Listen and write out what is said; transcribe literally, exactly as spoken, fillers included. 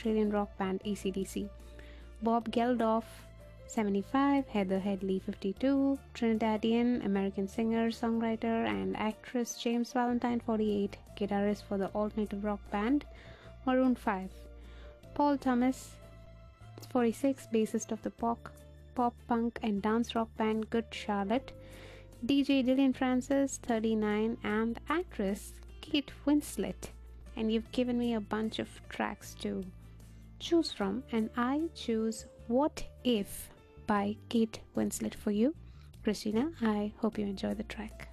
Australian rock band A C D C. Bob Geldof, seventy-five, Heather Headley, fifty-two, Trinidadian American singer, songwriter, and actress James Valentine, forty-eight, guitarist for the alternative rock band Maroon five. Paul Thomas, forty-six, bassist of the pop, pop punk and dance rock band Good Charlotte. D J Dillon Francis, thirty-nine, and actress Kate Winslet. And you've given me a bunch of tracks to choose from, and I choose What If by Kate Winslet for you. Christina, I hope you enjoy the track.